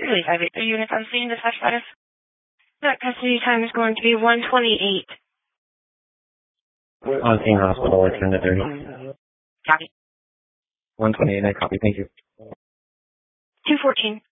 Really 583 units on scene, dispatch status. That custody time is going to be 1:28. On scene hospital, it's in the 30. Copy. 1:28, I copy, thank you. 2:14.